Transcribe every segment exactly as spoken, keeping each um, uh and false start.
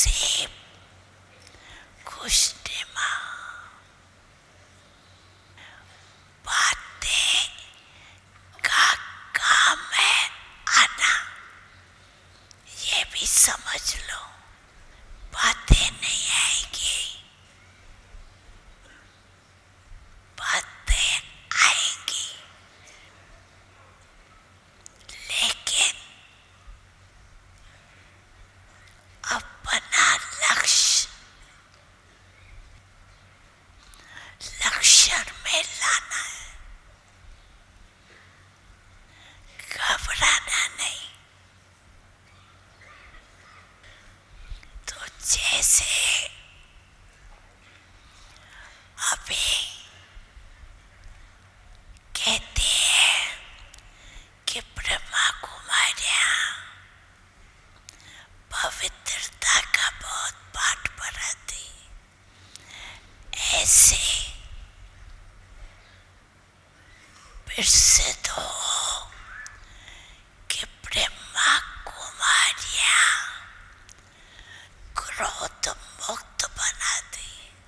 नसीब खुशनुमा बातें का काम है आना, ये भी समझ लो। बातें नहीं आएंगी, बातें आएंगी, लेकिन अपना लक्ष्य लक्ष्य में लाना है, घबराना नहीं। तो जैसे अभी कहते हैं कि ब्रह्मा कुमारियां पवित्रता का बहुत पाठ पढ़ाती, ऐसे प्रसिद्ध हो कि ब्रह्मा कुमारियां क्रोध मुक्त बनाती।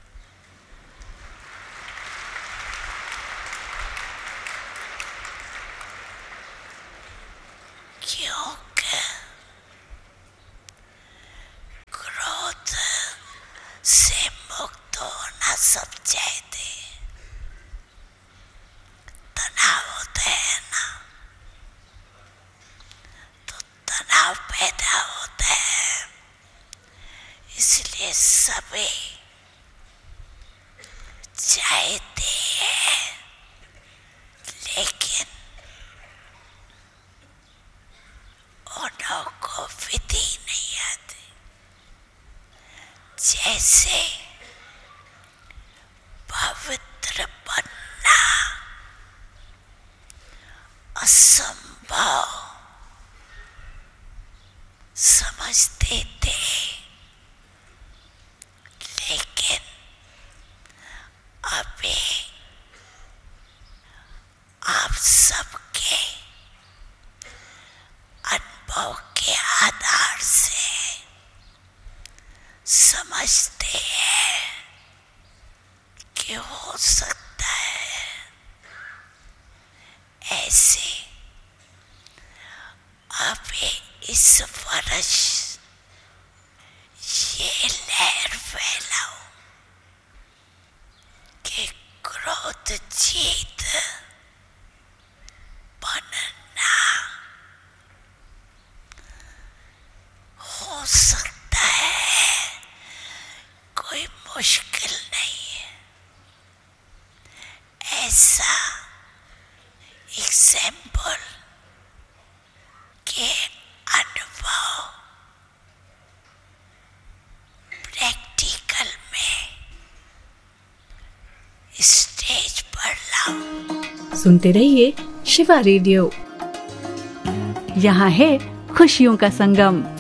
क्योंकि क्रोध से मुक्त होना सब चाहते, तनाव होता है ना, तो तनाव पैदा होता है, इसलिए सभी चाहते हैं, लेकिन उन्हों को विधि नहीं आती। जैसे पवित्र बनना असंभव समझते थे, लेकिन अभी आप सबके अनुभव के आधार से समझते हैं कि हो सकता है ऐसे। अभी इस वर्ष ये लहर फैलाओ कि क्रोध जीत बनना हो सकता है, कोई मुश्किल नहीं है। ऐसा एग्जाम्पल के अनुभव प्रैक्टिकल में स्टेज पर लाओ। सुनते रहिए शिवा रेडियो, यहाँ है खुशियों का संगम।